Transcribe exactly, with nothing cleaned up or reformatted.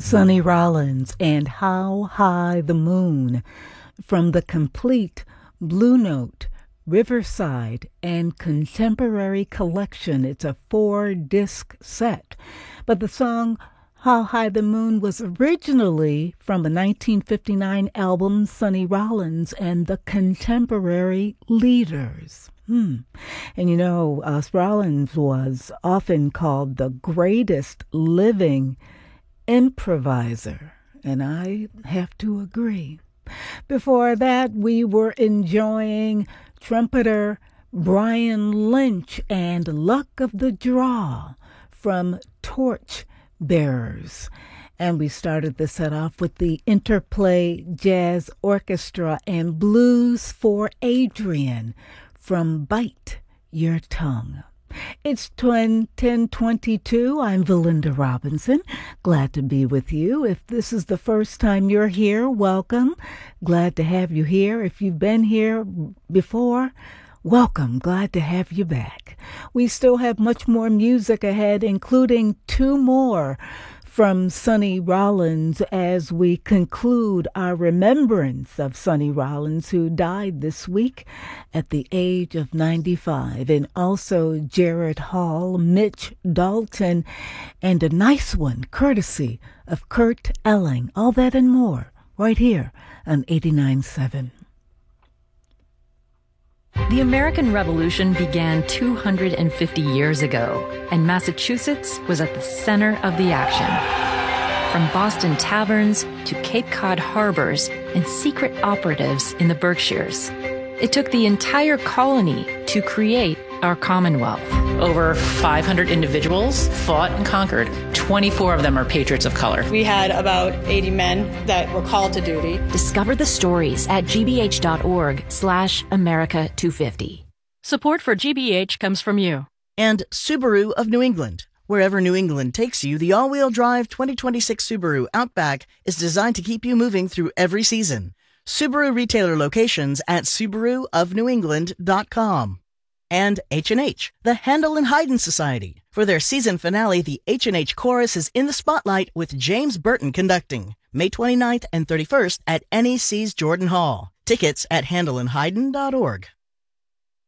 Sonny Rollins and How High the Moon from the complete Blue Note, Riverside, and Contemporary collection. It's a four-disc set. But the song How High the Moon was originally from the nineteen fifty-nine album Sonny Rollins and the Contemporary Leaders. Hmm. And you know, uh, Rollins was often called the greatest living improviser, and I have to agree. Before that, we were enjoying trumpeter Brian Lynch and Luck of the Draw from Torch Bearers. And we started the set off with the Interplay Jazz Orchestra and Blues for Adrian from Bite Your Tongue. It's ten twenty-two. I'm Valinda Robinson. Glad to be with you. If this is the first time you're here, welcome. Glad to have you here. If you've been here before, welcome. Glad to have you back. We still have much more music ahead, including two more from Sonny Rollins as we conclude our remembrance of Sonny Rollins, who died this week at the age of ninety-five, and also Jared Hall, Mitch Dalton, and a nice one courtesy of Kurt Elling. All that and more right here on eighty-nine point seven. The American Revolution began two hundred fifty years ago, and Massachusetts was at the center of the action. From Boston taverns to Cape Cod harbors and secret operatives in the Berkshires, it took the entire colony to create our Commonwealth. Over five hundred individuals fought and conquered. twenty-four of them are patriots of color. We had about eighty men that were called to duty. Discover the stories at gbh.org slash America 250. Support for G B H comes from you. And Subaru of New England. Wherever New England takes you, the all-wheel drive twenty twenty-six Subaru Outback is designed to keep you moving through every season. Subaru retailer locations at subaru of new england dot com. And H and H, the Handel and Haydn Society. For their season finale, the H and H Chorus is in the spotlight with James Burton conducting. May twenty-ninth and thirty-first at N E C's Jordan Hall. Tickets at handel and haydn dot org.